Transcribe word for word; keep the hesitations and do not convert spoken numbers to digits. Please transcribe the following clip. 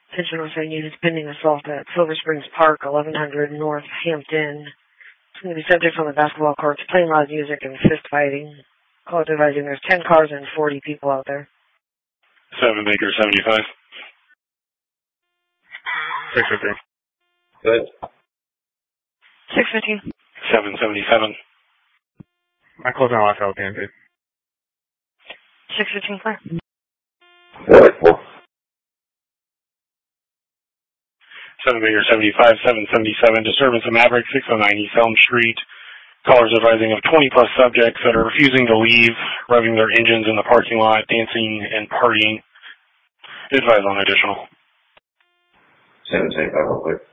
Attention all train units pending assault at Silver Springs Park, eleven hundred North Hampton. It's going to be subject on the basketball courts, playing loud music and fist fighting. Call it advising there's ten cars and forty people out there. seven Baker seventy-five. six fifteen. Good. six fifteen. seven seventy-seven. I close my last L P M P. six fifteen clear. Good. Four. seven Baker seventy-five, seven seventy-seven. Disturbance of Maverick, six oh nine East Elm Street. Callers advising of twenty plus subjects that are refusing to leave, revving their engines in the parking lot, dancing and partying. Advise on additional. seven seventy-five real quick.